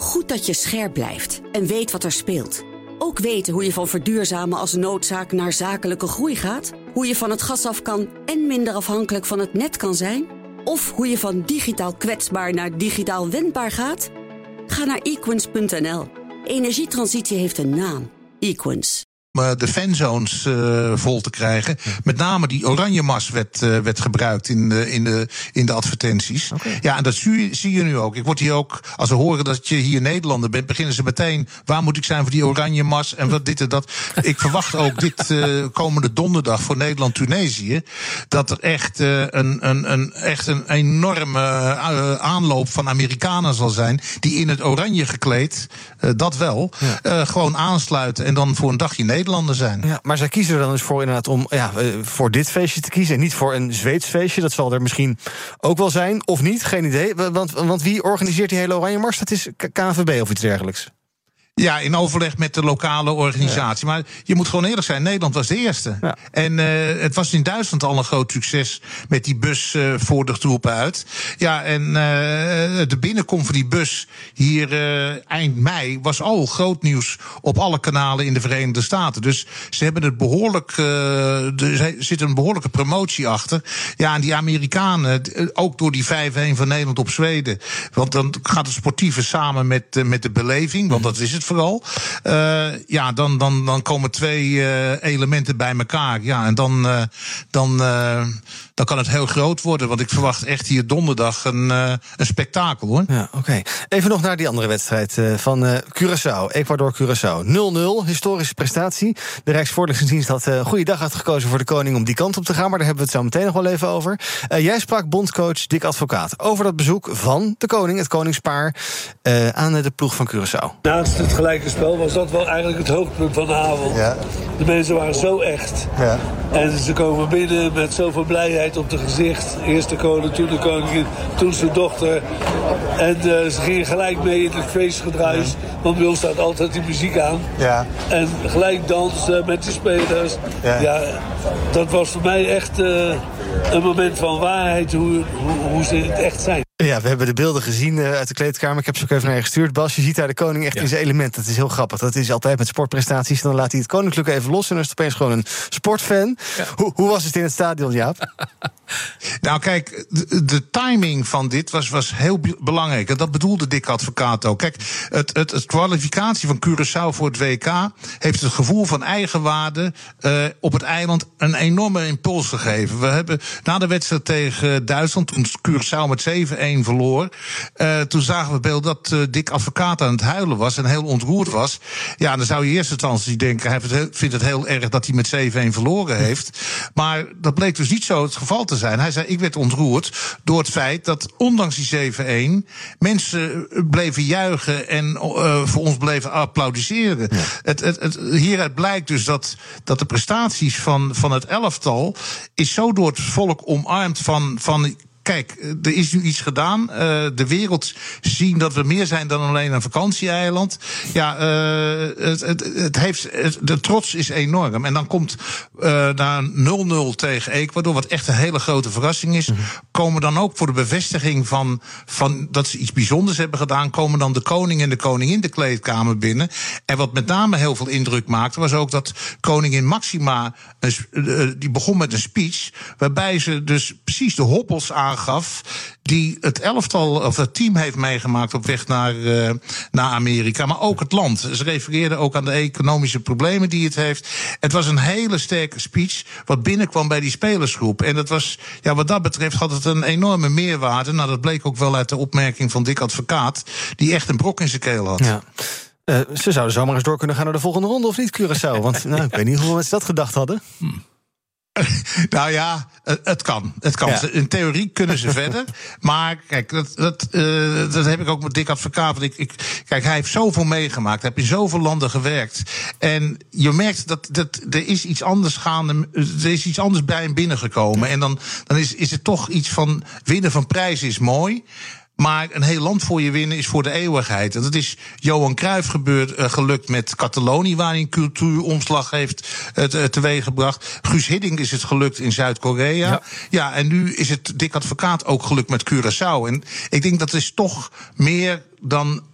Goed dat je scherp blijft en weet wat er speelt. Ook weten hoe je van verduurzamen als noodzaak naar zakelijke groei gaat. Hoe je van het gas af kan en minder afhankelijk van het net kan zijn. Of hoe je van digitaal kwetsbaar naar digitaal wendbaar gaat. Ga naar equins.nl. Energietransitie heeft een naam. Equins. De fanzones vol te krijgen. Met name die oranje mas werd gebruikt in de advertenties. Okay. Ja, en dat zie je nu ook. Ik word hier ook, als ze horen dat je hier Nederlander bent, beginnen ze meteen, waar moet ik zijn voor die oranje mas en wat dit en dat. Ik verwacht ook dit komende donderdag voor Nederland-Tunesië, dat er echt een enorme aanloop van Amerikanen zal zijn, die in het oranje gekleed, dat wel, gewoon aansluiten en dan voor een dagje Nederlander zijn. Ja, maar zij kiezen er dan dus voor inderdaad om voor dit feestje te kiezen en niet voor een Zweeds feestje. Dat zal er misschien ook wel zijn, of niet, geen idee. Want wie organiseert die hele Oranje Mars? Dat is KNVB of iets dergelijks. Ja, in overleg met de lokale organisatie. Ja. Maar je moet gewoon eerlijk zijn, Nederland was de eerste. Ja. En het was in Duitsland al een groot succes met die bus voor de troepen uit. Ja, en de binnenkomst van die bus hier eind mei was al groot nieuws op alle kanalen in de Verenigde Staten. Dus ze hebben het behoorlijk, er zit een behoorlijke promotie achter. Ja, en die Amerikanen, ook door die 5-1 van Nederland op Zweden. Want dan gaat het sportieve samen met de beleving, want dat is het vooral. Dan komen twee elementen bij elkaar. Ja, en dan kan het heel groot worden. Want ik verwacht echt hier donderdag een spektakel, hoor. Ja, oké. Even nog naar die andere wedstrijd van Curaçao. Ecuador-Curaçao. 0-0, historische prestatie. De Rijksvoorlichtingsdienst had goede dag uitgekozen voor de koning om die kant op te gaan. Maar daar hebben we het zo meteen nog wel even over. Jij sprak bondscoach Dick Advocaat over dat bezoek van de koning, het koningspaar, aan de ploeg van Curaçao. Naast het gelijke spel was dat wel eigenlijk het hoogtepunt van de avond. Ja. De mensen waren zo echt. Ja. En ze komen binnen met zoveel blijheid op het gezicht. Eerst de koning, toen de koningin, toen zijn dochter. En ze gingen gelijk mee in het feestgedruis. Ja. Want bij ons staat altijd die muziek aan. Ja. En gelijk dansen met de spelers. Ja. Ja, dat was voor mij echt een moment van waarheid, hoe ze het echt zijn. Ja, we hebben de beelden gezien uit de kleedkamer. Ik heb ze ook even naar je gestuurd. Bas, je ziet daar de koning echt in zijn element. Dat is heel grappig. Dat is altijd met sportprestaties. Dan laat hij het koninklijke even los en dan is het opeens gewoon een sportfan. Ja. Hoe was het in het stadion, Jaap? Nou, kijk, de timing van dit was heel belangrijk. En dat bedoelde Dick Advocaat ook. Kijk, het kwalificatie van Curaçao voor het WK heeft het gevoel van eigenwaarde op het eiland een enorme impuls gegeven. We hebben na de wedstrijd tegen Duitsland, toen Curaçao met 7-1 verloor, toen zagen we beeld dat Dick Advocaat aan het huilen was en heel ontroerd was. Ja, dan zou je in eerste instantie denken, hij vindt het heel erg dat hij met 7-1 verloren heeft. Maar dat bleek dus niet zo het geval te zijn. Hij zei, ik werd ontroerd door het feit dat ondanks die 7-1 mensen bleven juichen en voor ons bleven applaudisseren. Ja. Hieruit blijkt dus dat de prestaties van het elftal is zo door het volk omarmd van kijk, er is nu iets gedaan. De wereld zien dat we meer zijn dan alleen een vakantieeiland. Ja, de trots is enorm. En dan komt na 0-0 tegen Ecuador, wat echt een hele grote verrassing is, komen dan ook voor de bevestiging van dat ze iets bijzonders hebben gedaan, komen dan de koning en de koningin de kleedkamer binnen. En wat met name heel veel indruk maakte, was ook dat koningin Maxima, die begon met een speech, waarbij ze dus precies de hobbels aangaf die het elftal of het team heeft meegemaakt op weg naar Amerika, maar ook het land. Ze refereerden ook aan de economische problemen die het heeft. Het was een hele sterke speech wat binnenkwam bij die spelersgroep. En dat was, ja, wat dat betreft had het een enorme meerwaarde. Nou, dat bleek ook wel uit de opmerking van Dick Advocaat, die echt een brok in zijn keel had. Ja. Ze zouden zomaar eens door kunnen gaan naar de volgende ronde, of niet, Curaçao? Want ik weet niet hoeveel mensen dat gedacht hadden. Nou ja, het kan. Ja. In theorie kunnen ze verder. Maar kijk, dat heb ik ook met Dick Advocaat. Kijk, hij heeft zoveel meegemaakt. Hij heeft in zoveel landen gewerkt. En je merkt dat er is iets anders gaande. Er is iets anders bij hem binnengekomen. En dan is het toch iets van winnen van prijzen is mooi. Maar een heel land voor je winnen is voor de eeuwigheid. En dat is Johan Cruijff gelukt met Catalonië, waar hij een cultuuromslag heeft teweeggebracht. Guus Hiddink is het gelukt in Zuid-Korea. Ja, en nu is het Dick Advocaat ook gelukt met Curaçao. En ik denk dat is toch meer dan